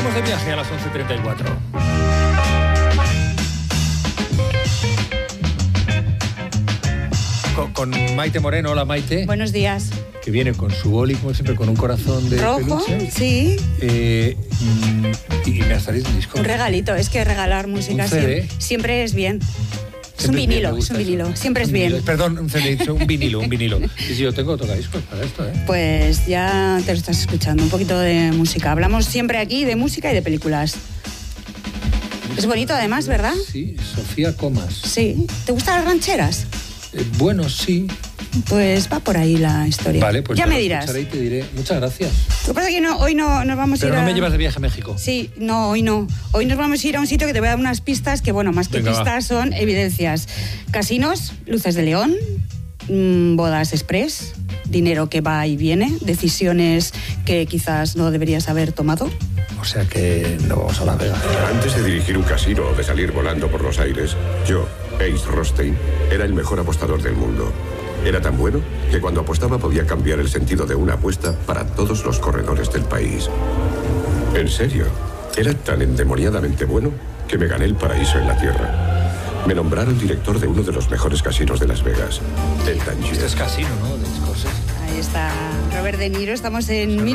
Vamos de viaje a las 11:34. Con Maite Moreno. Hola, Maite. Buenos días. Que viene con su boli, como siempre, con un corazón de rojo, peluche. Sí. Y me haréis un disco. Un regalito. Es que regalar música siempre es bien. Es un vinilo, siempre es bien. Perdón, un CD, un vinilo. Y si yo tengo tocadiscos para esto, ¿eh? Pues ya te lo estás escuchando, un poquito de música. Hablamos siempre aquí de música y de películas. Es bonito además, ¿verdad? Sí, Sofía Comas. Sí. ¿Te gustan las rancheras? Bueno, sí. Pues va por ahí la historia. Vale, pues ya me dirás. Y te diré. Muchas gracias. Lo que pasa es que hoy no nos vamos a ir Pero no me llevas de viaje a México. Sí, no, hoy no. Hoy nos vamos a ir a un sitio que te voy a dar unas pistas que, bueno, más que pistas son evidencias. Casinos, luces de león, bodas express, dinero que va y viene, decisiones que quizás no deberías haber tomado. O sea que no vamos a Las Vegas. Antes de dirigir un casino o de salir volando por los aires, yo, Ace Rothstein, era el mejor apostador del mundo. Era tan bueno que cuando apostaba podía cambiar el sentido de una apuesta para todos los corredores del país. En serio, era tan endemoniadamente bueno que me gané el paraíso en la tierra. Me nombraron director de uno de los mejores casinos de Las Vegas, el Tangier. Este es casino, ¿no? De Scorsese. Ahí está Robert De Niro. Estamos en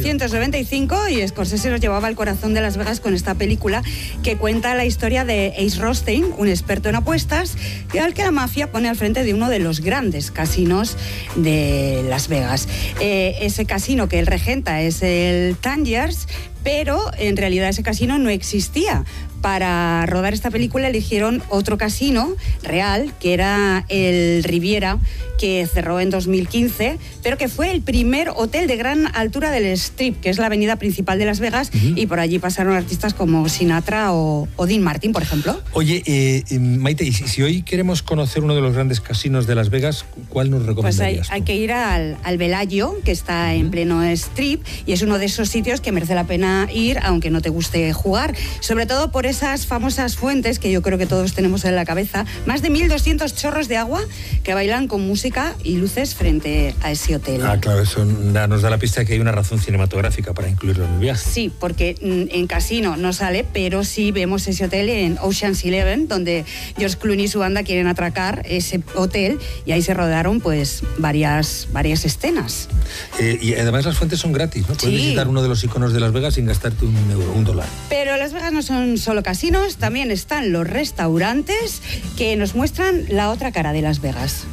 1995 y Scorsese nos llevaba al corazón de Las Vegas con esta película que cuenta la historia de Ace Rothstein, un experto en apuestas, al que la mafia pone al frente de uno de los grandes casinos de Las Vegas. Ese casino que él regenta es el Tangier, pero en realidad ese casino no existía. Para rodar esta película eligieron otro casino real, que era el Riviera, que cerró en 2015, pero que fue el primer hotel de gran altura del Strip, que es la avenida principal de Las Vegas, y por allí pasaron artistas como Sinatra o Dean Martin, por ejemplo. Oye, Maite, y si hoy queremos conocer uno de los grandes casinos de Las Vegas, ¿cuál nos recomendarías? Pues hay que ir al Bellagio, que está en pleno Strip, y es uno de esos sitios que merece la pena ir, aunque no te guste jugar, sobre todo por esas famosas fuentes que yo creo que todos tenemos en la cabeza, más de 1.200 chorros de agua que bailan con música y luces frente a ese hotel. Ah, claro, eso nos da la pista de que hay una razón cinematográfica para incluirlo en el viaje. Sí, porque en casino no sale, pero sí vemos ese hotel en Ocean's 11, donde George Clooney y su banda quieren atracar ese hotel, y ahí se rodaron pues varias escenas. Y además las fuentes son gratis, ¿no? Puedes visitar uno de los iconos de Las Vegas sin gastarte un dólar. Pero Las Vegas no son solo casinos, también están los restaurantes que nos muestran la otra cara de Las Vegas.